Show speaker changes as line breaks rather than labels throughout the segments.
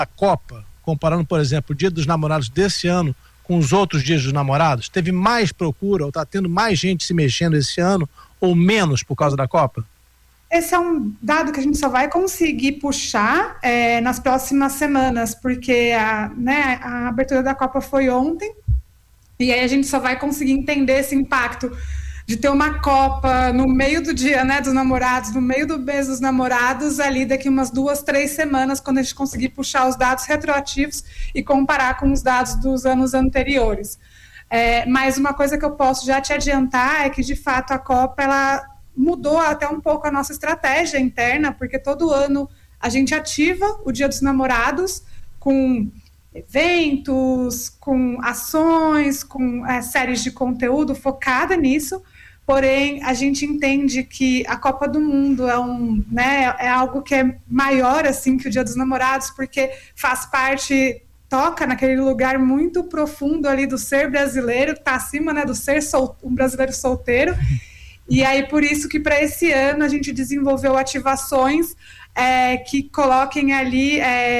Copa, comparando, por exemplo, o Dia dos Namorados desse ano com os outros dias dos namorados? Teve mais procura ou está tendo mais gente se mexendo esse ano ou menos por causa da Copa?
Esse é um dado que a gente só vai conseguir puxar nas próximas semanas, porque a abertura da Copa foi ontem, e aí a gente só vai conseguir entender esse impacto de ter uma Copa no meio do dia, né, dos namorados, no meio do mês dos namorados, ali daqui umas 2-3 semanas, quando a gente conseguir puxar os dados retroativos e comparar com os dados dos anos anteriores. Mas uma coisa que eu posso já te adiantar é que, de fato, a Copa, ela mudou até um pouco a nossa estratégia interna, porque todo ano a gente ativa o Dia dos Namorados com eventos, com ações, com séries de conteúdo focada nisso. Porém, a gente entende que a Copa do Mundo é algo que é maior assim que o Dia dos Namorados, porque faz parte, toca naquele lugar muito profundo ali do ser brasileiro, que está acima, né, do ser um brasileiro solteiro. E aí, por isso que para esse ano a gente desenvolveu ativações que coloquem ali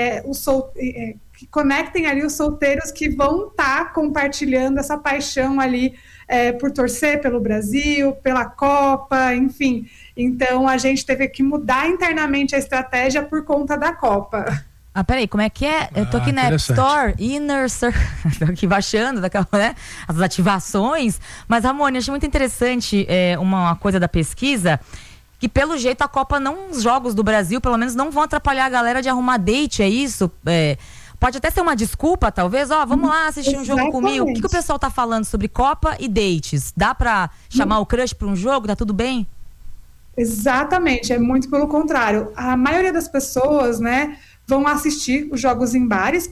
que conectem ali os solteiros que vão estar compartilhando essa paixão ali por torcer pelo Brasil, pela Copa, enfim. Então, a gente teve que mudar internamente a estratégia por conta da Copa.
Peraí, como é que é? Eu tô aqui na App Store, Inner Circle, tô aqui baixando as ativações, mas, Ramone, achei muito interessante uma coisa da pesquisa, que pelo jeito a Copa os jogos do Brasil, pelo menos, não vão atrapalhar a galera de arrumar date, é isso? Pode até ser uma desculpa, talvez, vamos lá assistir um jogo comigo. O que o pessoal tá falando sobre Copa e dates? Dá pra chamar o crush pra um jogo? Tá tudo bem?
Exatamente, é muito pelo contrário. A maioria das pessoas, né, vão assistir os jogos em bares,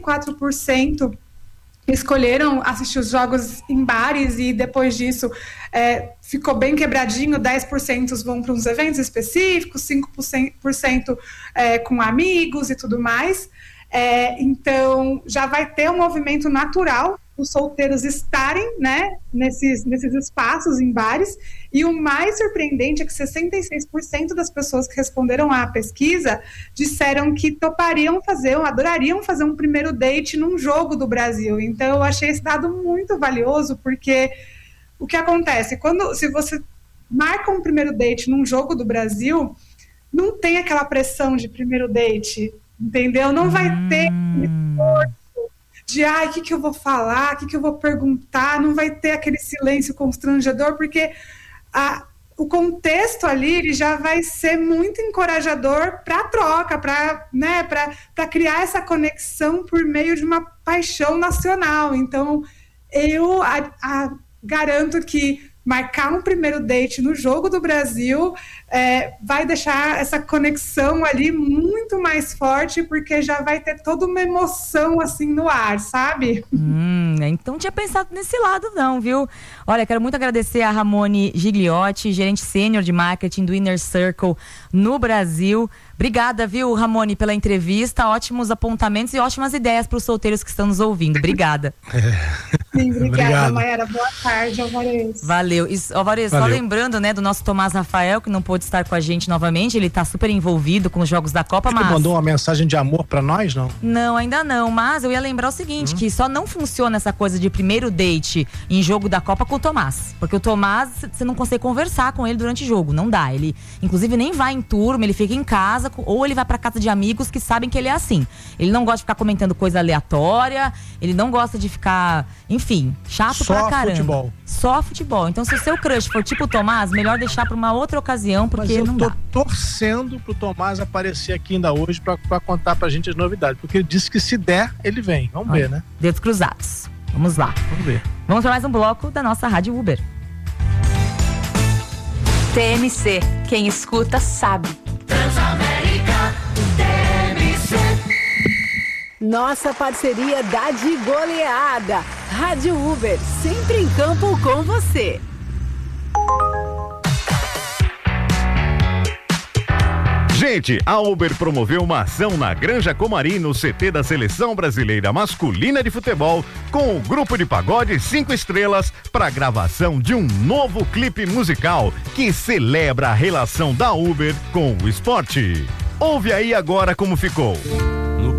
44% escolheram assistir os jogos em bares e depois disso ficou bem quebradinho, 10% vão para uns eventos específicos, 5% com amigos e tudo mais. Então, já vai ter um movimento natural os solteiros estarem, né, nesses espaços em bares, e o mais surpreendente é que 66% das pessoas que responderam à pesquisa disseram que adorariam fazer um primeiro date num jogo do Brasil. Então, eu achei esse dado muito valioso, porque o que acontece? Se você marca um primeiro date num jogo do Brasil, não tem aquela pressão de primeiro date, entendeu? Não vai ter de o que eu vou falar, o que eu vou perguntar, não vai ter aquele silêncio constrangedor, porque o contexto ali ele já vai ser muito encorajador para a troca, para criar essa conexão por meio de uma paixão nacional. Então, eu garanto que marcar um primeiro date no jogo do Brasil vai deixar essa conexão ali muito mais forte, porque já vai ter toda uma emoção assim no ar, sabe?
Então tinha pensado nesse lado não, viu? Olha, quero muito agradecer a Ramone Gigliotti, gerente sênior de marketing do Inner Circle no Brasil. Obrigada, viu, Ramone, pela entrevista, ótimos apontamentos e ótimas ideias para os solteiros que estão nos ouvindo. Obrigada.
Sim, obrigada, Mayara. Boa tarde, Alvarez.
Valeu. Alvarez, só lembrando, né, do nosso Tomás Rafael, que não pôde estar com a gente novamente, ele está super envolvido com os jogos da Copa, mas...
Ele mandou uma mensagem de amor para nós, não?
Não, ainda não, mas eu ia lembrar o seguinte, que só não funciona essa coisa de primeiro date em jogo da Copa com o Tomás, porque o Tomás, você não consegue conversar com ele durante o jogo, não dá, ele inclusive nem vai em turma, ele fica em casa, ou ele vai pra casa de amigos que sabem que ele é assim, ele não gosta de ficar comentando coisa aleatória, ele não gosta de ficar, enfim, chato pra caramba.
Futebol.
Só futebol. Então, se o seu crush for tipo o Tomás, melhor deixar pra uma outra ocasião, porque não dá.
Eu tô torcendo pro Tomás aparecer aqui ainda hoje pra contar pra gente as novidades, porque ele disse que se der, ele vem. Vamos ver, né?
Dedos cruzados. Vamos lá.
Vamos ver.
Vamos para mais um bloco da nossa Rádio Uber.
TMC. Quem escuta sabe. Transamérica, TMC.
Nossa parceria dá de goleada. Rádio Uber, sempre em campo com você.
Gente, a Uber promoveu uma ação na Granja Comari, no CT da Seleção Brasileira Masculina de Futebol, com o grupo de pagode 5 estrelas para a gravação de um novo clipe musical que celebra a relação da Uber com o esporte. Ouve aí agora como ficou.